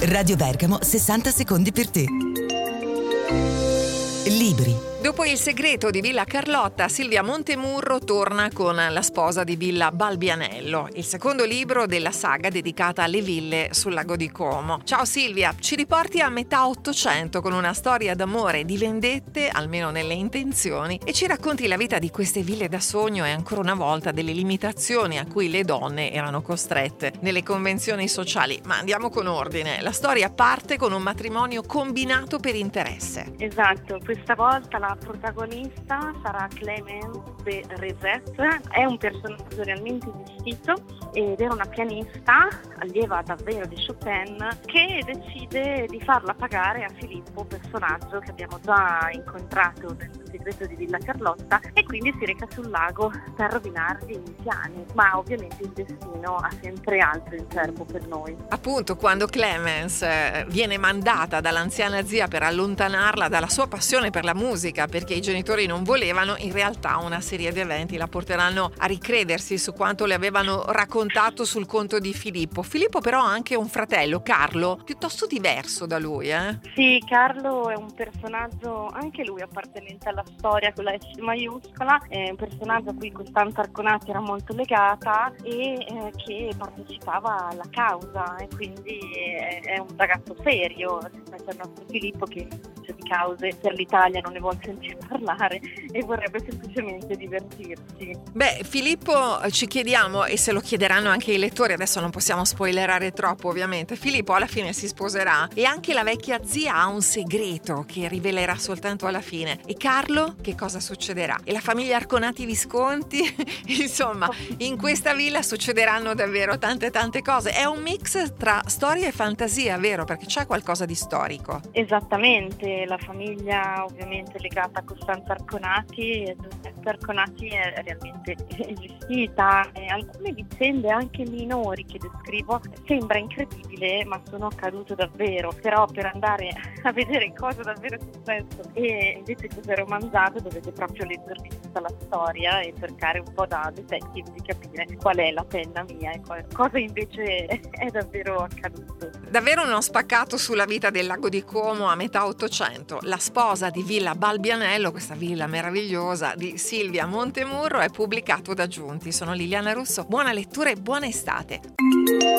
Radio Bergamo, 60 secondi per te. Libri. Dopo Il segreto di Villa Carlotta, Silvia Montemurro torna con La sposa di Villa Balbianello, il secondo libro della saga dedicata alle ville sul lago di Como. Ciao Silvia, ci riporti a metà Ottocento con una storia d'amore e di vendette, almeno nelle intenzioni, e ci racconti la vita di queste ville da sogno e ancora una volta delle limitazioni a cui le donne erano costrette nelle convenzioni sociali. Ma andiamo con ordine. La storia parte con un matrimonio combinato per interesse. Esatto, questa volta la protagonista sarà Clémence de Rezet, è un personaggio realmente esistito ed era una pianista, allieva davvero di Chopin, che decide di farla pagare a Filippo, personaggio che abbiamo già incontrato nel segreto di Villa Carlotta, e quindi si reca sul lago per rovinargli i piani, ma ovviamente il destino ha sempre altro in serbo per noi. Appunto, quando Clémence viene mandata dall'anziana zia per allontanarla dalla sua passione per la musica, perché i genitori non volevano, in realtà una serie di eventi la porteranno a ricredersi su quanto le avevano raccontato sul conto di Filippo. Filippo però ha anche un fratello, Carlo, piuttosto diverso da lui, Sì, Carlo è un personaggio, anche lui appartenente alla storia con la S maiuscola, è un personaggio a cui Costanza Arconati era molto legata e che partecipava alla causa, e quindi è un ragazzo serio rispetto al nostro Filippo, che di cause per l'Italia non ne vuol sentire parlare e vorrebbe semplicemente divertirsi. Beh, Filippo, ci chiediamo, e se lo chiederanno anche i lettori, adesso non possiamo spoilerare troppo ovviamente, Filippo alla fine si sposerà e anche la vecchia zia ha un segreto che rivelerà soltanto alla fine. E Carlo, che cosa succederà? E la famiglia Arconati Visconti? Insomma, in questa villa succederanno davvero tante cose. È un mix tra storia e fantasia, vero? Perché c'è qualcosa di storico. Esattamente, la famiglia ovviamente legata a Costanza Arconati, e Giuseppe Arconati è realmente esistita, e alcune vicende anche minori che descrivo sembra incredibile, ma sono accadute davvero. Però per andare a vedere cosa davvero è successo e invece cosa è romanzato, dovete proprio leggervi tutta la storia e cercare un po' da detective di capire qual è la penna mia e cosa invece è davvero accaduto. Davvero uno spaccato sulla vita del lago di Como a metà Ottocento. La sposa di Villa Balbianello, questa villa meravigliosa di Silvia Montemurro, è pubblicato da Giunti. Sono Liliana Russo, buona lettura e buona estate.